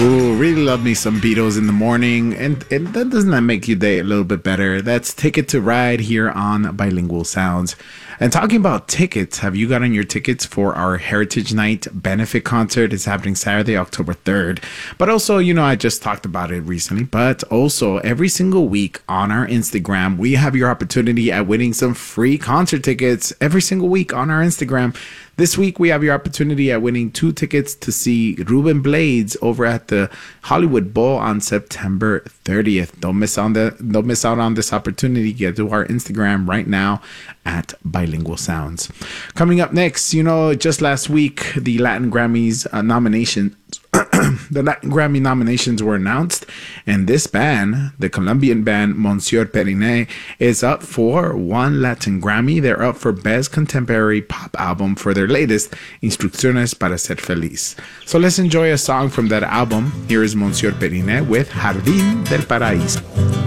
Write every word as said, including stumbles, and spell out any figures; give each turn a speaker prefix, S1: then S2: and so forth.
S1: Ooh, really love me some Beatles in the morning. And, and that doesn't that make your day a little bit better? That's Ticket to Ride here on Bilingual Sounds. And talking about tickets, have you gotten your tickets for our Heritage Night benefit concert? It's happening Saturday, October third. But also, you know, I just talked about it recently, but also every single week on our Instagram, we have your opportunity at winning some free concert tickets every single week on our Instagram. This week, we have your opportunity at winning two tickets to see Ruben Blades over at the Hollywood Bowl on September thirtieth. Don't miss on the don't miss out on this opportunity. Get to our Instagram right now at Bilingual Sounds. Coming up next, you know, just last week, the Latin Grammys uh, nomination. The Latin Grammy nominations were announced, and this band, the Colombian band Monsieur Periné, is up for one Latin Grammy. They're up for Best Contemporary Pop Album for their latest, Instrucciones para Ser Feliz. So let's enjoy a song from that album. Here is Monsieur Periné with Jardín del Paraíso.